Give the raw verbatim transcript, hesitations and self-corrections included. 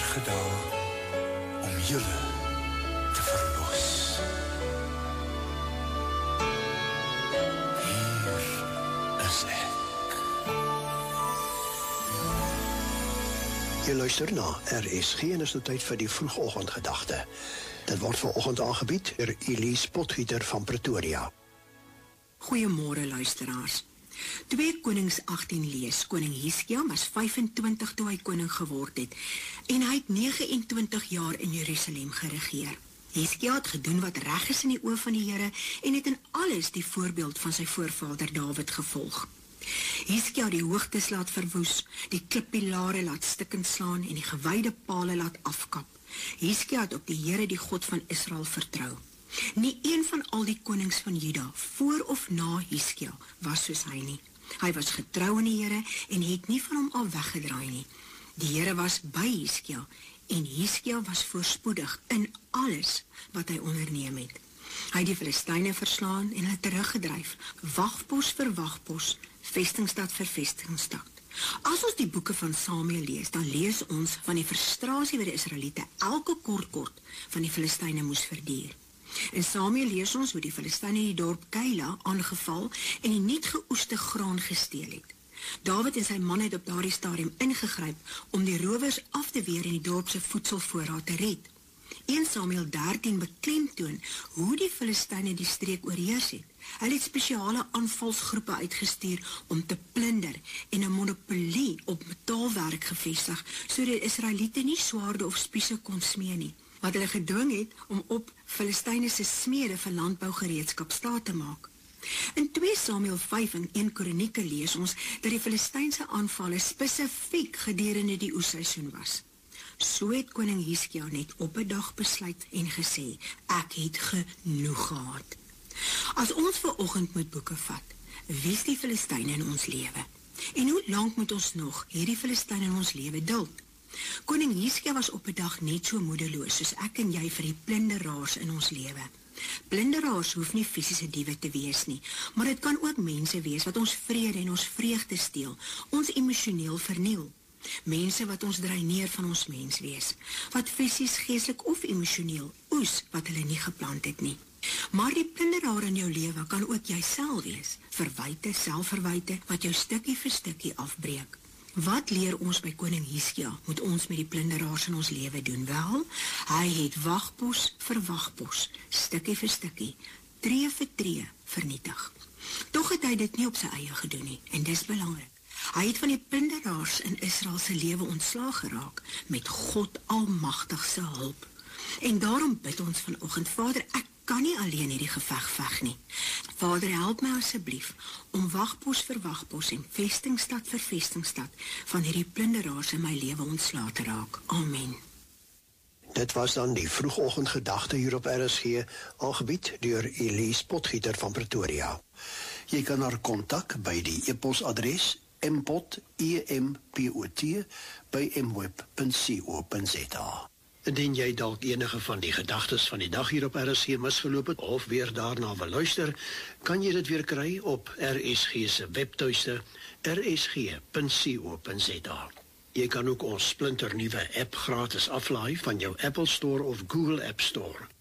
nege dae om julle te verlos. Hier is ek. Jy luister na R S G en is nou tyd vir die vroegoggendgedagte. Dit word vanoggend aangebied deur Elise Potgieter van Pretoria. Goeiemôre luisteraars. twee Konings agttien lees, koning Hiskia was vyf-en-twintig toe hy koning geword het en hy het nege en twintig jaar in Jerusalem geregeer. Hiskia het gedoen wat reg is in die oë van die Here en het in alles die voorbeeld van sy voorvader Dawid gevolg. Hiskia het die hoogtes laat verwoes, die klippilare laat stikkend slaan en die gewyde pale laat afkap. Hiskia het op die Here, die God van Israel, vertrou. Nie een van al die konings van Juda, voor of na Hiskia, was soos hy nie. Hy was getrou aan die Here en het nie van hom af weggedraai nie. Die Here was by Hiskia en Hiskia was voorspoedig in alles wat hy onderneem het. Hy het die Filistyne verslaan en hulle teruggedryf, wagpos vir wagpos, vestingstad vir vestingstad. As ons die boeke van Samuel lees, dan lees ons van die frustrasie wat die Israeliete elke kort kort van die Filistyne moes verduur. In Samuel lees ons hoe die Filistyne die dorp Keila aangeval en die niet geoeste graan gesteel het. Dawid en sy man het op daardie stadium ingegryp om die rowers af te weer en die dorp se voedselvoorraad te red. een Samuel dertien beklemtoon hoe die Filistyne die streek oorheers het. Hulle het spesiale aanvalsgroepe uitgestuur om te plunder en 'n monopolie op metaalwerk gevestig, sodat die Israeliete nie swaarde of spiese kon smee nie, wat hulle gedwing het om op Filistyne se smede vir landbougereedskap staat te maak. In twee Samuel vyf en een Kronieke lees ons dat die Filistynse aanvalle spesifiek gedurende die oesseisoen was. So het koning Hiskia net op 'n dag besluit en gesê, ek het genoeg gehad. As ons vanoggend moet boeke vat, wie is die Filistyne in ons lewe? En hoe lank moet ons nog hierdie Filistyne in ons lewe duld? Koning Hiskia was op 'n dag net so moedeloos soos ek en jy vir die plunderaars in ons lewe. Plunderaars hoef nie fisiese diewe te wees nie, maar dit kan ook mense wees wat ons vrede en ons vreugde steel, ons emosioneel verniel. Mense wat ons dreineer van ons menswees, wat fisies, geestelik of emosioneel oes wat hulle nie geplant het nie. Maar die plunderaar in jou lewe kan ook jouself wees, verwyte, selfverwyte, wat jou stukkie vir stukkie afbreek. Wat leer ons by koning Hiskia, moet ons met die plunderaars in ons lewe doen? Wel, hy het wagpos vir wagpos, stukkie vir stukkie, tree vir tree vernietig. Tog het hy dit nie op sy eie gedoen nie, en dis belangrik. Hy het van die plunderaars in Israel se lewe ontslaag geraak, met God Almagtig se hulp. En daarom bid ons vanoggend, Vader, ek kan nie alleen hierdie geveg veg nie. Vader, help my asseblief om wagpos vir wagpos en vestingstad vir vestingstad van hierdie plunderaars in my lewe ontslae te raak. Amen. Dit was dan die vroegoggendgedagte hier op R S G, aangebied deur Elise Potgieter van Pretoria. Jy kan haar kontak by die e-posadres mpot, e m p o t, by m web punt co punt z a. Indien jy dalk enige van die gedagtes van die dag hier op R S G misgeloop het, of weer daarna wil luister, kan jy dit weer kry op R S G se webtuiste, r s g punt co punt z a. Jy kan ook ons splinternuwe app gratis aflaai van jou Apple Store of Google App Store.